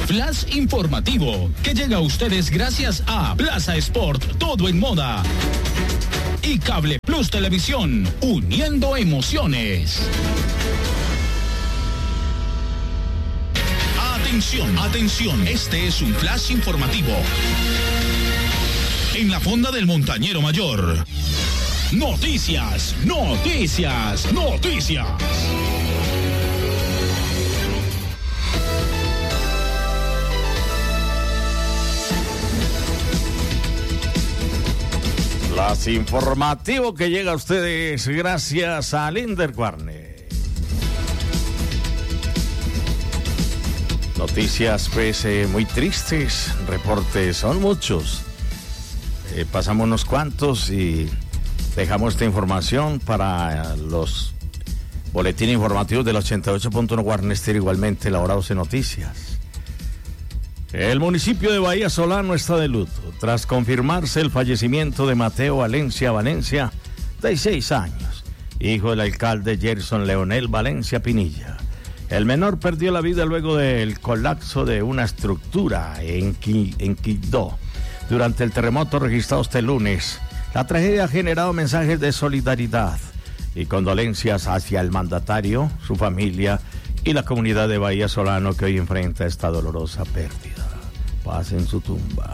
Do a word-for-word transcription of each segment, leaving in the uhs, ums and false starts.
Flash informativo que llega a ustedes gracias a Plaza Sport, todo en moda. Y Cable Plus Televisión, uniendo emociones. Atención, atención, este es un flash informativo. En la Fonda del Montañero Mayor. Noticias, noticias, noticias. Las informativo que llega a ustedes gracias a Linder Guarne. Noticias pues eh, muy tristes, reportes son muchos. Eh, pasamos unos cuantos y dejamos esta información para los boletines informativos del ochenta y ocho punto uno Guarne Estéreo, igualmente elaborados en noticias. El municipio de Bahía Solano está de luto tras confirmarse el fallecimiento de Mateo Valencia Valencia, de seis años, hijo del alcalde Gerson Leonel Valencia Pinilla. El menor perdió la vida luego del colapso de una estructura en, Qui- en Quibdó durante el terremoto registrado este lunes. La tragedia ha generado mensajes de solidaridad y condolencias hacia el mandatario, su familia y la comunidad de Bahía Solano que hoy enfrenta esta dolorosa pérdida. Paz en su tumba.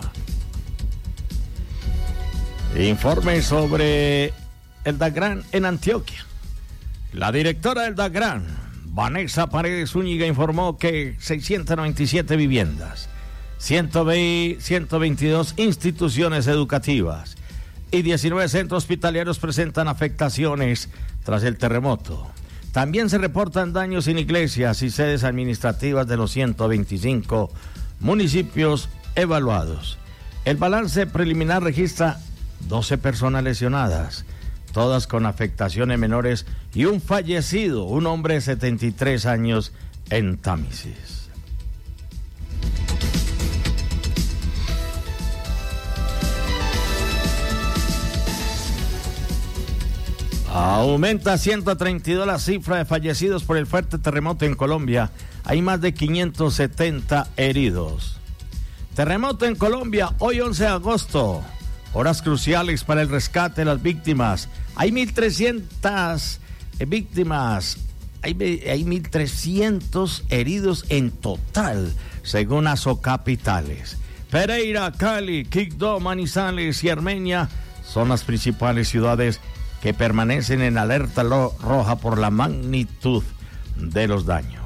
Informe sobre el DAGRAN en Antioquia. La directora del DAGRAN, Vanessa Paredes Zúñiga, informó que seiscientas noventa y siete viviendas, ciento veintidós instituciones educativas y diecinueve centros hospitalarios presentan afectaciones tras el terremoto. También se reportan daños en iglesias y sedes administrativas de los ciento veinticinco municipios evaluados. El balance preliminar registra doce personas lesionadas, todas con afectaciones menores, y un fallecido, un hombre de setenta y tres años en Támesis. Aumenta a ciento treinta y dos la cifra de fallecidos por el fuerte terremoto en Colombia. Hay más de quinientos setenta heridos. Terremoto en Colombia, hoy once de agosto. Horas cruciales para el rescate de las víctimas. Hay mil trescientas víctimas. Hay, hay mil trescientos heridos en total, según Asocapitales. Pereira, Cali, Quibdó, Manizales y Armenia son las principales ciudades que permanecen en alerta roja por la magnitud de los daños.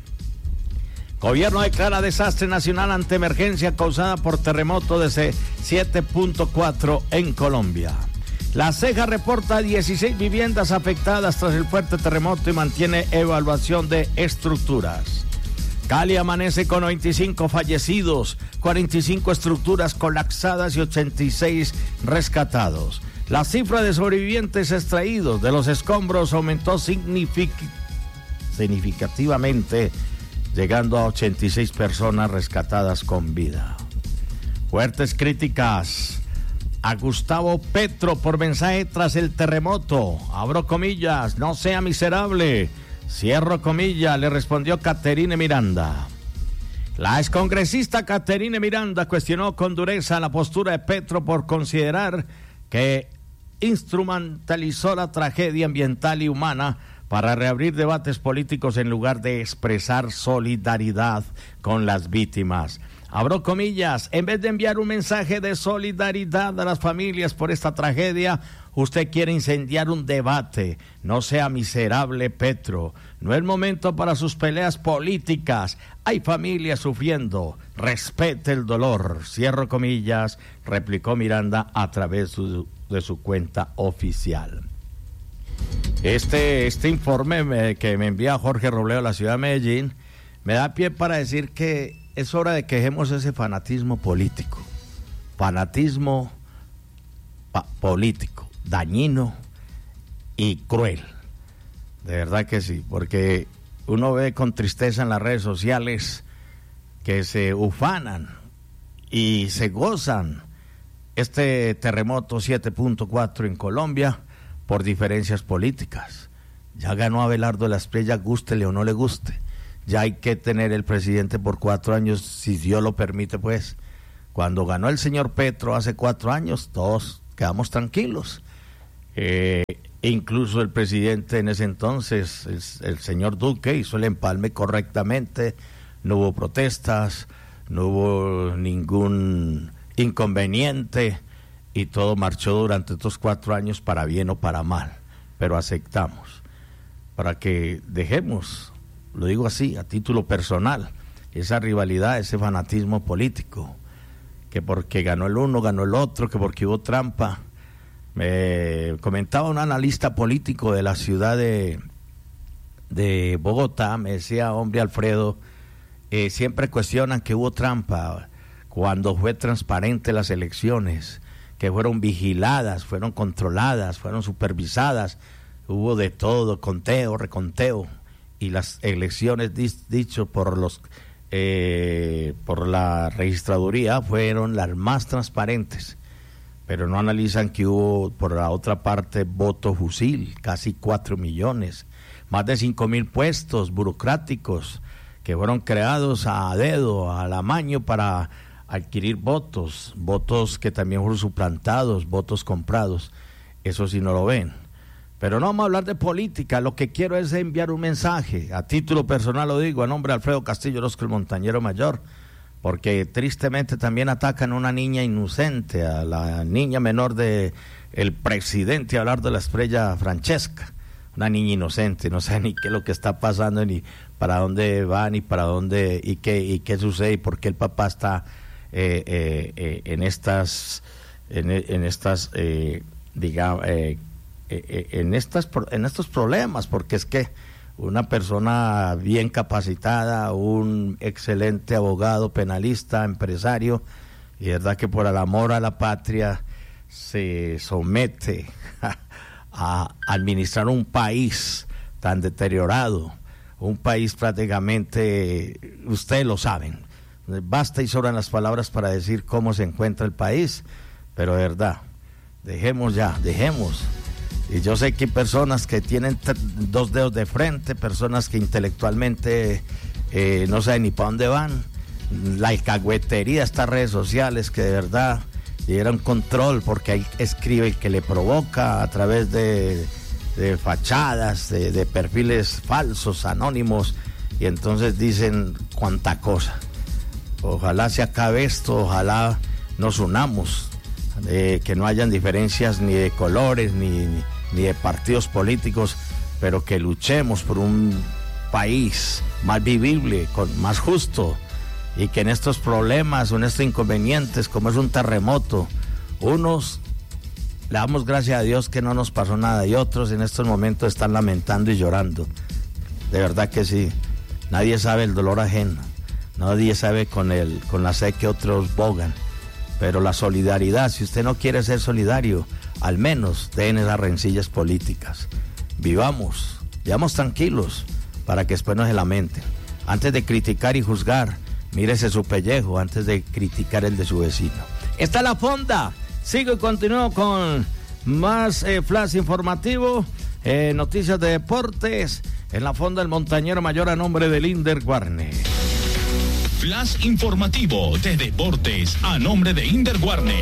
Gobierno declara desastre nacional ante emergencia causada por terremoto de siete punto cuatro en Colombia. La Ceja reporta dieciséis viviendas afectadas tras el fuerte terremoto y mantiene evaluación de estructuras. Cali amanece con noventa y cinco fallecidos, cuarenta y cinco estructuras colapsadas y ochenta y seis rescatados. La cifra de sobrevivientes extraídos de los escombros aumentó signific- significativamente, llegando a ochenta y seis personas rescatadas con vida. Fuertes críticas a Gustavo Petro por mensaje tras el terremoto. Abro comillas, no sea miserable. Cierro comillas, le respondió Caterine Miranda. La excongresista Caterine Miranda cuestionó con dureza la postura de Petro por considerar que instrumentalizó la tragedia ambiental y humana para reabrir debates políticos en lugar de expresar solidaridad con las víctimas. Abro comillas, en vez de enviar un mensaje de solidaridad a las familias por esta tragedia, usted quiere incendiar un debate. No sea miserable, Petro. No es momento para sus peleas políticas. Hay familias sufriendo. Respete el dolor. Cierro comillas, replicó Miranda a través de su, de su cuenta oficial. Este, este informe me, que me envía Jorge Robledo de la ciudad de Medellín me da pie para decir que es hora de que dejemos ese fanatismo político. Fanatismo pa- político, dañino y cruel. De verdad que sí, porque uno ve con tristeza en las redes sociales que se ufanan y se gozan este terremoto siete punto cuatro en Colombia por diferencias políticas. Ya ganó Abelardo Las Prellas, gústele o no le guste. ya hay que tener el presidente por cuatro años, si Dios lo permite, pues. Cuando ganó el señor Petro hace cuatro años, todos quedamos tranquilos. Eh, incluso el presidente en ese entonces, el, el señor Duque, hizo el empalme correctamente, no hubo protestas, no hubo ningún inconveniente y todo marchó durante estos cuatro años para bien o para mal, pero aceptamos, para que dejemos, lo digo así, a título personal, esa rivalidad, ese fanatismo político, que porque ganó el uno, ganó el otro, que porque hubo trampa. Me comentaba un analista político de la ciudad de, de Bogotá, me decía, hombre Alfredo, eh, siempre cuestionan que hubo trampa cuando fue transparente las elecciones, que fueron vigiladas, fueron controladas, fueron supervisadas, hubo de todo, conteo, reconteo, y las elecciones dicho por los eh, por la registraduría fueron las más transparentes, pero no analizan que hubo por la otra parte voto fusil, casi cuatro millones, más de cinco mil puestos burocráticos que fueron creados a dedo, al amaño para adquirir votos, votos que también fueron suplantados, votos comprados, eso sí no lo ven. Pero no vamos a hablar de política, lo que quiero es enviar un mensaje, a título personal lo digo, a nombre de Alfredo Castillo Orozco, el montañero mayor, porque tristemente también atacan a una niña inocente, a la niña menor de el presidente, hablar de la estrella Francesca, una niña inocente, no sé ni qué es lo que está pasando, ni para dónde va, ni para dónde, y qué, y qué sucede, y por qué el papá está eh, eh, eh, en estas, en, en estas, eh, digamos, eh, en estas en estos problemas, porque es que una persona bien capacitada, un excelente abogado, penalista, empresario, y es verdad que por el amor a la patria se somete a, a administrar un país tan deteriorado, un país prácticamente, ustedes lo saben, basta y sobran las palabras para decir cómo se encuentra el país, pero de verdad, dejemos ya, dejemos. Y yo sé que hay personas que tienen t- dos dedos de frente, personas que intelectualmente eh, no saben ni para dónde van, la alcahuetería, estas redes sociales que de verdad dieron control, porque ahí escribe el que le provoca a través de, de fachadas, de, de perfiles falsos, anónimos, y entonces dicen cuánta cosa. Ojalá se acabe esto, ojalá nos unamos, eh, que no hayan diferencias ni de colores, ni... ni ni de partidos políticos, pero que luchemos por un país más vivible, con, más justo, y que en estos problemas o en estos inconvenientes, como es un terremoto, unos le damos gracias a Dios que no nos pasó nada, y otros en estos momentos están lamentando y llorando. De verdad que sí, nadie sabe el dolor ajeno, nadie sabe con el, con la sed que otros bogan, pero la solidaridad, si usted no quiere ser solidario, al menos den esas rencillas políticas. Vivamos, vivamos tranquilos, para que después no se lamenten. Antes de criticar y juzgar, mírese su pellejo antes de criticar el de su vecino. Esta es la fonda. Sigo y continúo con más eh, flash informativo, eh, noticias de deportes, en la fonda del montañero mayor a nombre de Linder Guarne. Flash informativo de deportes a nombre de Inder Guarne.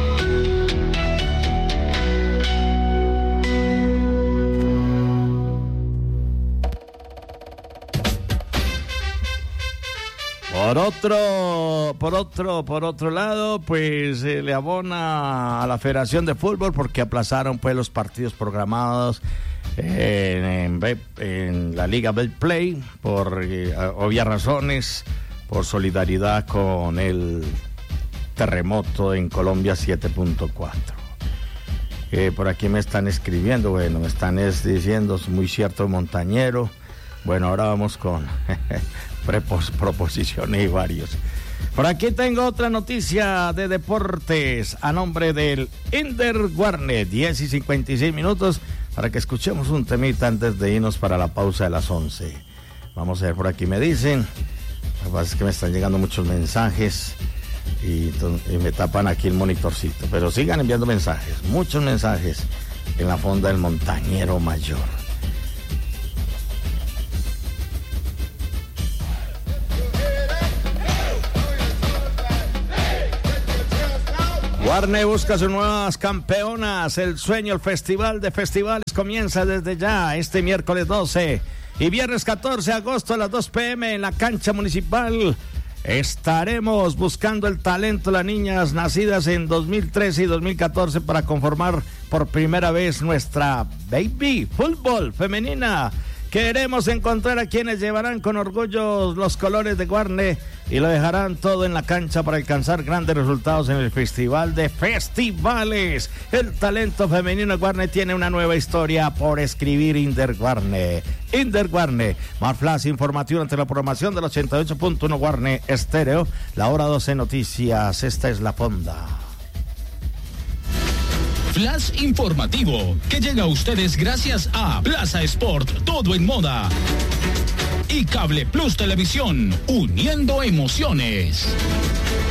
Por otro, por otro, por otro lado, pues eh, le abona a la Federación de Fútbol porque aplazaron pues los partidos programados eh, en, en, en la Liga Betplay por eh, obvias razones, por solidaridad con el terremoto en Colombia siete punto cuatro. Eh, por aquí me están escribiendo, bueno, me están es, diciendo, es muy cierto, montañero. Bueno, ahora vamos con prepos, proposiciones y varios. Por aquí tengo otra noticia de deportes a nombre del Inder Guarne, diez y cincuenta y seis minutos, para que escuchemos un temita antes de irnos para la pausa de las once. Vamos a ver, por aquí me dicen, lo que pasa es que me están llegando muchos mensajes y, y me tapan aquí el monitorcito, pero sigan enviando mensajes, muchos mensajes en la fonda del montañero mayor. Guarne busca sus nuevas campeonas. El sueño, el festival de festivales comienza desde ya este miércoles doce y viernes catorce de agosto a las dos pe eme en la cancha municipal. Estaremos buscando el talento de las niñas nacidas en dos mil trece y dos mil catorce para conformar por primera vez nuestra baby fútbol femenina. Queremos encontrar a quienes llevarán con orgullo los colores de Guarne y lo dejarán todo en la cancha para alcanzar grandes resultados en el Festival de Festivales. El talento femenino de Guarne tiene una nueva historia por escribir. Inder Guarne. Inder Guarne. Más flash informativo ante la programación del ochenta y ocho punto uno Guarne Estéreo. La hora doce noticias. Esta es la fonda. Flash informativo que llega a ustedes gracias a Plaza Sport, todo en moda. Y Cable Plus Televisión, uniendo emociones.